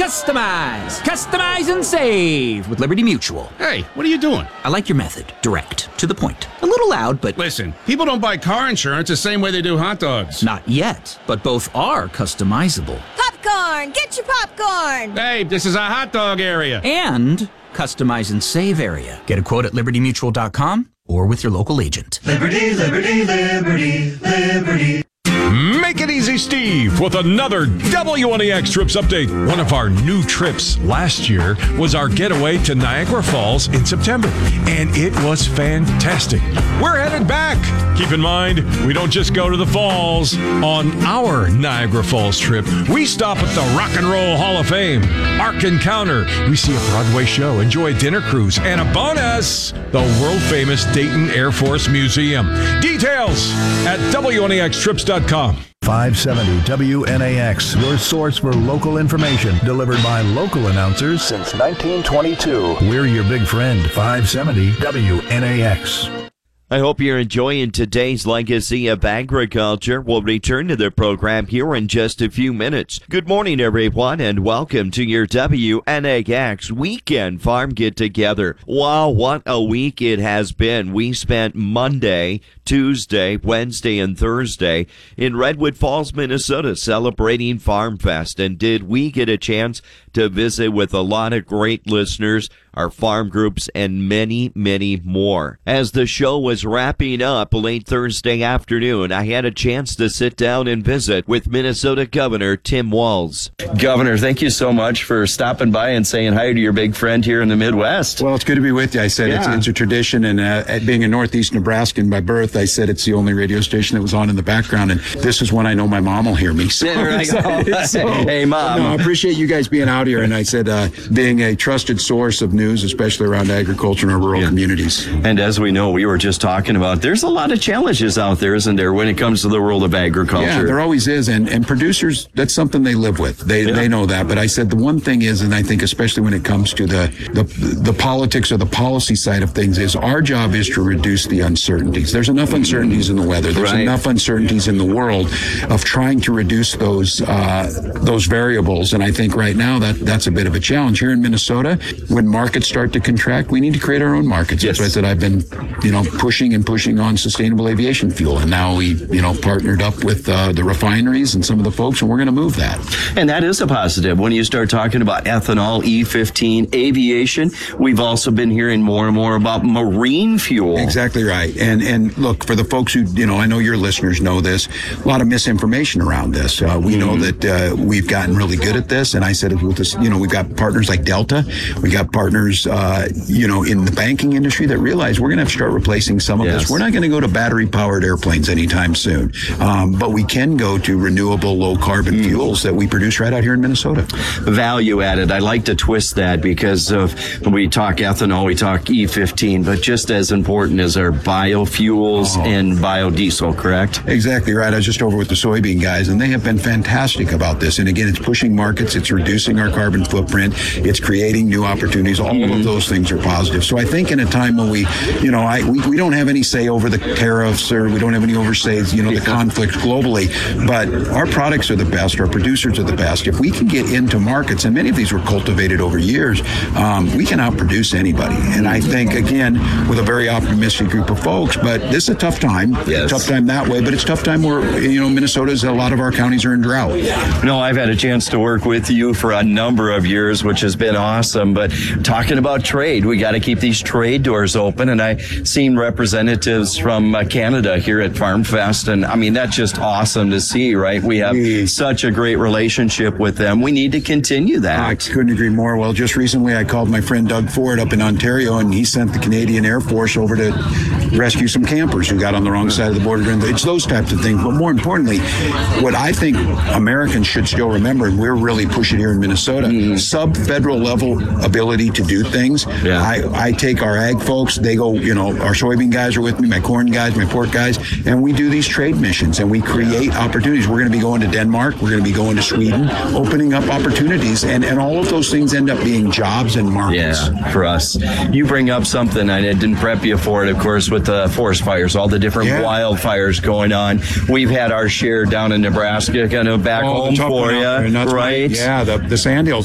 Customize. Customize and save with Liberty Mutual. Hey, what are you doing? I like your method. Direct. To the point. A little loud, but... Listen, people don't buy car insurance the same way they do hot dogs. Not yet, but both are customizable. Popcorn! Get your popcorn! Hey, this is a hot dog area. And customize and save area. Get a quote at libertymutual.com or with your local agent. Liberty, liberty, liberty, liberty. Make it easy, Steve, with another WNEX Trips update. One of our new trips last year was our getaway to Niagara Falls in September, and it was fantastic. We're headed back. Keep in mind, we don't just go to the falls. On our Niagara Falls trip, we stop at the Rock and Roll Hall of Fame, Ark Encounter. We see a Broadway show, enjoy a dinner cruise, and a bonus, the world-famous Dayton Air Force Museum. Details at WNEXtrips.com. 570 WNAX, your source for local information, delivered by local announcers since 1922. We're your big friend, 570 WNAX. I hope you're enjoying today's Legacy of Agriculture. We'll return to the program here in just a few minutes. Good morning, everyone, and welcome to your WNAX Weekend Farm Get-Together. Wow, what a week it has been. We spent Monday, Tuesday, Wednesday, and Thursday in Redwood Falls, Minnesota, celebrating Farm Fest. And did we get a chance to visit with a lot of great listeners, our farm groups, and many, many more. As the show was wrapping up late Thursday afternoon, I had a chance to sit down and visit with Minnesota Governor Tim Walz. Governor, thank you so much for stopping by and saying hi to your big friend here in the Midwest. Well, it's good to be with you. I said it's a tradition, and being a Northeast Nebraskan by birth, I said it's the only radio station that was on in the background, and this is when I know my mom will hear me. So, hey, Mom. No, I appreciate you guys being out here, and I said being a trusted source of news, especially around agriculture in our rural communities. And as we know, we were just talking about, there's a lot of challenges out there, isn't there, when it comes to the world of agriculture? Yeah, there always is, and producers, that's something they live with. They know that, but I said the one thing is, and I think especially when it comes to the politics or the policy side of things, is our job is to reduce the uncertainties. There's enough uncertainties in the weather. There's enough uncertainties in the world of trying to reduce those variables, and I think right now that's a bit of a challenge. Here in Minnesota, when markets start to contract, we need to create our own markets. That's why I said I've been, pushing on sustainable aviation fuel, and now we, partnered up with the refineries and some of the folks, and we're going to move that. And that is a positive. When you start talking about ethanol, E15, aviation, we've also been hearing more and more about marine fuel. Exactly right. And look, for the folks who, I know your listeners know this, a lot of misinformation around this. We know that we've gotten really good at this, and I said with this, we've got partners like Delta, we got partners, in the banking industry that realize we're going to have to start replacing some of this. We're not going to go to battery-powered airplanes anytime soon, but we can go to renewable, low-carbon fuels that we produce right out here in Minnesota. Value added. I like to twist that because when we talk ethanol, we talk E15, but just as important as our biofuels and biodiesel, correct? Exactly right. I was just over with the soybean guys, and they have been fantastic about this. And again, it's pushing markets, it's reducing our carbon footprint, it's creating new opportunities. All of those things are positive. So I think in a time when we don't have any say over the tariffs, or we don't have any say, the conflict globally, but our products are the best, our producers are the best. If we can get into markets, and many of these were cultivated over years, we can outproduce anybody. And I think, again, with a very optimistic group of folks, but this is a tough time. Yes. Tough time that way, but it's a tough time where, Minnesota's, a lot of our counties are in drought. No, I've had a chance to work with you for a number of years, which has been awesome. But talking about trade, we got to keep these trade doors open. And I've seen representatives from Canada here at Farm Fest. And I mean, that's just awesome to see, right? We have such a great relationship with them. We need to continue that. I couldn't agree more. Well, just recently I called my friend Doug Ford up in Ontario, and he sent the Canadian Air Force over to rescue some campers who got on the wrong side of the border. And it's those types of things. But more importantly, what I think Americans should still remember, and we're really pushing here in Minnesota, sub-federal level ability to do things. I take our ag folks, they go, our soybean guys are with me, my corn guys, my pork guys, and we do these trade missions, and we create opportunities. We're going to be going to Denmark, we're going to be going to Sweden, opening up opportunities, and all of those things end up being jobs and markets. Yeah, for us. You bring up something, I didn't prep you for it, of course, with the forest fires, all the different wildfires going on. We've had our share down in Nebraska, kind of back home for you, right? Yeah, the sand hills.